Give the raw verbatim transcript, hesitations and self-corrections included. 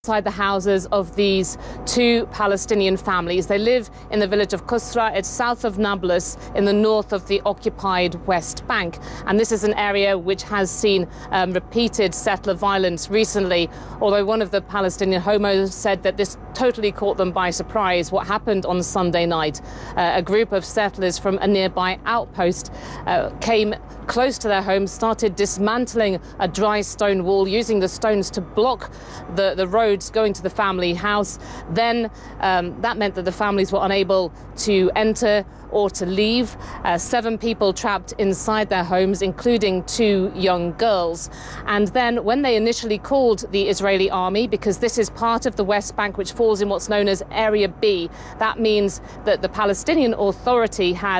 Inside the houses of these two Palestinian families. They live in the village of Qusra. It's south of Nablus in the north of the occupied West Bank. And this is an area which has seen um, repeated settler violence recently, although one of the Palestinian homos said that this totally caught them by surprise. What happened on Sunday night? Uh, a group of settlers from a nearby outpost uh, came close to their home, started dismantling a dry stone wall, using the stones to block the, the road going to the family house. Then um, that meant that the families were unable to enter or to leave. Uh, seven people trapped inside their homes, including two young girls. And then when they initially called the Israeli army, because this is part of the West Bank which falls in what's known as Area B, that means that the Palestinian Authority has